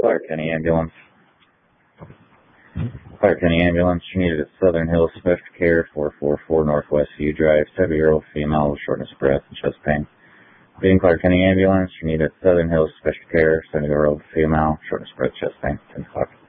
Clark County Ambulance. Clark County Ambulance, you needed at Southern Hills Special Care, 444 Northwest View Drive, 7-year-old female with shortness of breath and chest pain. Being Clark County Ambulance, you needed at Southern Hills Special Care, 7-year-old female, shortness of breath, chest pain, 10 o'clock.